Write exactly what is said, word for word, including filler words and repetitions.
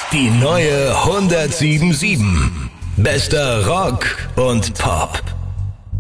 Die neue hundertsieben Komma sieben. Bester Rock und Pop.